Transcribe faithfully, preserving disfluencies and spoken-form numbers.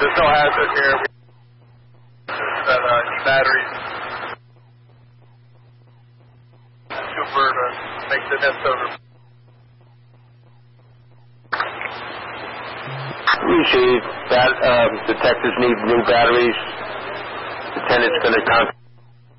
there's no hazard here. We just got uh, new batteries. Super to make the nest over. Received. That, um, detectives need new batteries. Lieutenant's going to contact